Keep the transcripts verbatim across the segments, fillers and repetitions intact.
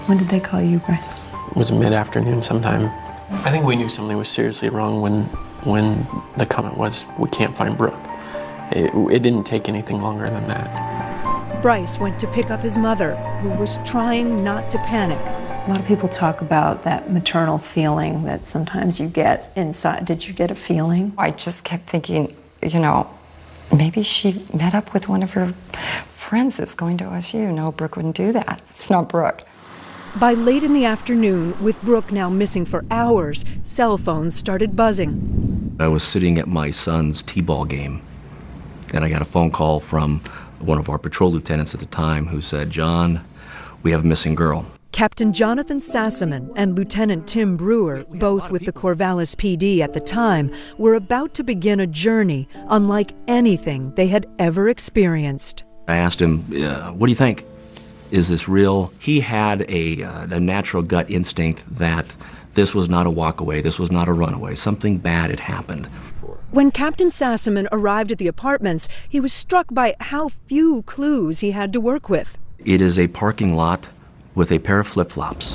When did they call you, Bryce? It was mid-afternoon sometime. I think we knew something was seriously wrong when, when the comment was, we can't find Brooke. It, it didn't take anything longer than that. Bryce went to pick up his mother, who was trying not to panic. A lot of people talk about that maternal feeling that sometimes you get inside. Did you get a feeling? I just kept thinking, you know, maybe she met up with one of her friends that's going to O S U. No, Brooke wouldn't do that. It's not Brooke. By late in the afternoon, with Brooke now missing for hours, cell phones started buzzing. I was sitting at my son's t-ball game, and I got a phone call from one of our patrol lieutenants at the time who said, "John, we have a missing girl." Captain Jonathan Sassaman and Lieutenant Tim Brewer, both with the Corvallis P D at the time, were about to begin a journey unlike anything they had ever experienced. I asked him, uh, what do you think? Is this real? He had a, uh, a natural gut instinct that this was not a walkaway, this was not a runaway, something bad had happened. When Captain Sassaman arrived at the apartments, he was struck by how few clues he had to work with. It is a parking lot with a pair of flip-flops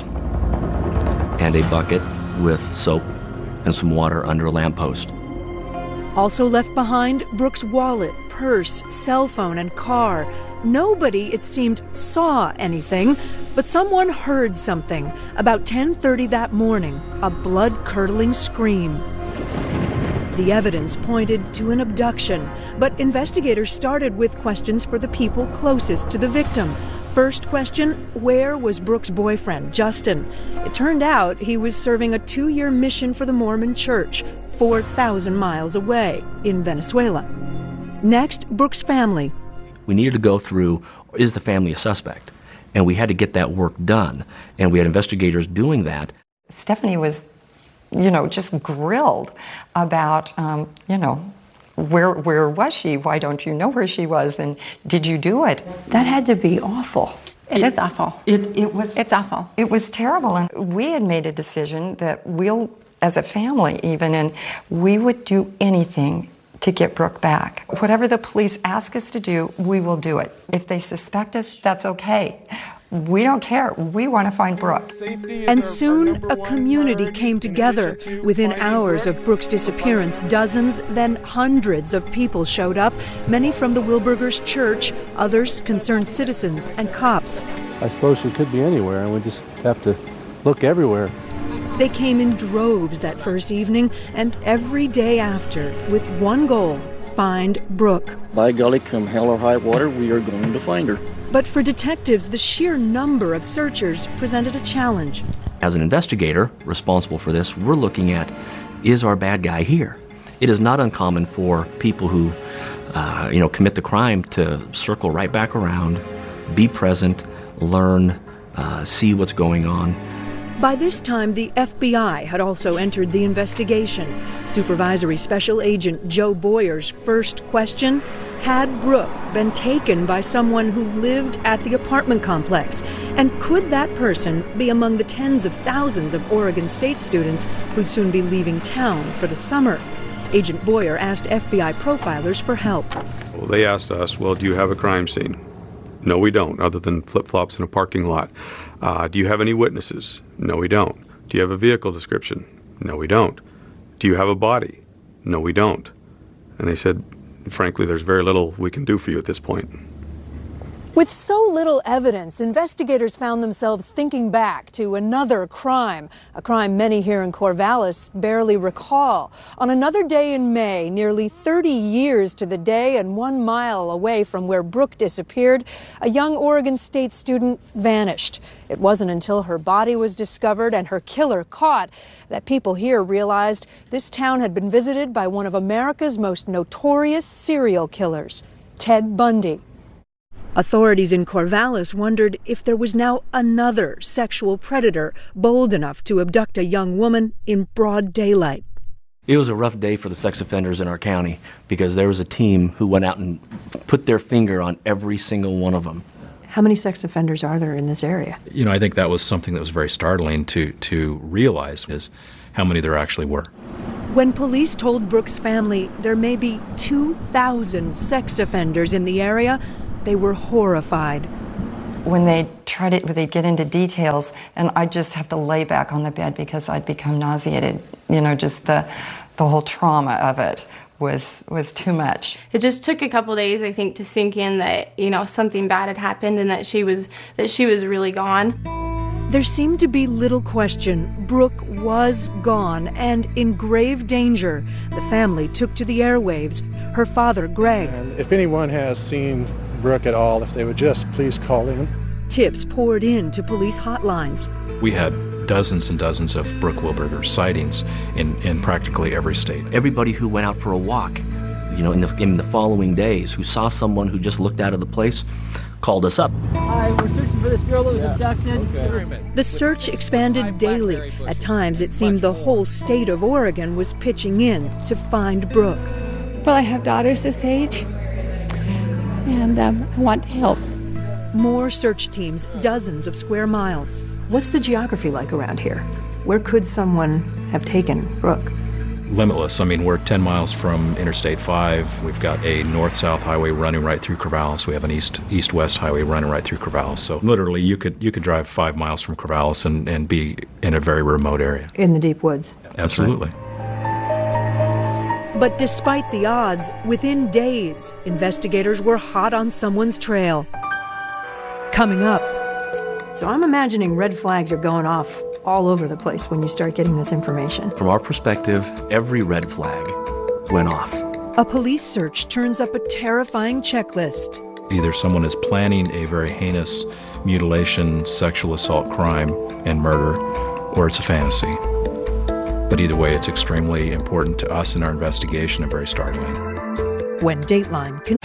and a bucket with soap and some water under a lamppost. Also left behind, Brooke's wallet, purse, cell phone, and car. Nobody, it seemed, saw anything, but someone heard something. About ten thirty that morning, a blood-curdling scream. The evidence pointed to an abduction, but investigators started with questions for the people closest to the victim. First question, where was Brooke's boyfriend, Justin? It turned out he was serving a two-year mission for the Mormon Church, four thousand miles away, in Venezuela. Next, Brooke's family. We needed to go through, is the family a suspect? And we had to get that work done. And we had investigators doing that. Stephanie was, you know, just grilled about, um, you know, Where where was she? Why don't you know where she was? And did you do it? That had to be awful. It, it is awful. It it was. It's awful. It was terrible, and we had made a decision that we'll, as a family, even, and we would do anything to get Brooke back. Whatever the police ask us to do, we will do it. If they suspect us, that's okay. We don't care. We want to find Brooke. And soon, a community came together. Within hours of Brooke's disappearance, dozens, then hundreds of people showed up, many from the Wilberger's church, others concerned citizens and cops. I suppose she could be anywhere, and we just have to look everywhere. They came in droves that first evening, and every day after, with one goal, find Brooke. By golly, come hell or high water, we are going to find her. But for detectives, the sheer number of searchers presented a challenge. As an investigator responsible for this, we're looking at, is our bad guy here? It is not uncommon for people who, uh, you know, commit the crime to circle right back around, be present, learn, uh, see what's going on. By this time, the F B I had also entered the investigation. Supervisory Special Agent Joe Boyer's first question, had Brooke been taken by someone who lived at the apartment complex? And could that person be among the tens of thousands of Oregon State students who'd soon be leaving town for the summer? Agent Boyer asked F B I profilers for help. Well, they asked us, well, do you have a crime scene? No, we don't, other than flip-flops in a parking lot. Uh, do you have any witnesses? No, we don't. Do you have a vehicle description? No, we don't. Do you have a body? No, we don't. And they said, frankly, there's very little we can do for you at this point. With so little evidence, investigators found themselves thinking back to another crime, a crime many here in Corvallis barely recall. On another day in May, nearly thirty years to the day and one mile away from where Brooke disappeared, a young Oregon State student vanished. It wasn't until her body was discovered and her killer caught that people here realized this town had been visited by one of America's most notorious serial killers, Ted Bundy. Authorities in Corvallis wondered if there was now another sexual predator bold enough to abduct a young woman in broad daylight. It was a rough day for the sex offenders in our county because there was a team who went out and put their finger on every single one of them. How many sex offenders are there in this area? You know, I think that was something that was very startling to, to realize is how many there actually were. When police told Brooke's family there may be two thousand sex offenders in the area, they were horrified. when they try to, when they get into details, and I just have to lay back on the bed because I'd become nauseated. You know, just the, the whole trauma of it was was too much. It just took a couple days, I think, to sink in that, you know, something bad had happened and that she was that she was really gone. There seemed to be little question. Brooke was gone and in grave danger. The family took to the airwaves. Her father, Greg. And if anyone has seen Brooke at all, if they would just please call in. Tips poured in to police hotlines. We had dozens and dozens of Brooke Wilberger sightings in, in practically every state. Everybody who went out for a walk, you know, in the, in the following days, who saw someone who just looked out of the place, called us up. Hi, we're searching for this girl that was yeah. abducted. Okay. The search expanded daily. At times, it seemed the whole state of Oregon was pitching in to find Brooke. Well, I have daughters this age, and um, I want to help. More search teams, dozens of square miles. What's the geography like around here? Where could someone have taken Brooke? Limitless. I mean, we're ten miles from Interstate five. We've got a north-south highway running right through Corvallis. We have an east, east-west highway running right through Corvallis. So literally, you could you could drive five miles from Corvallis and, and be in a very remote area. In the deep woods. Absolutely. But despite the odds, within days, investigators were hot on someone's trail. Coming up. So I'm imagining red flags are going off all over the place when you start getting this information. From our perspective, every red flag went off. A police search turns up a terrifying checklist. Either someone is planning a very heinous mutilation, sexual assault crime, and murder, or it's a fantasy. But either way, it's extremely important to us in our investigation and very startling. When Dateline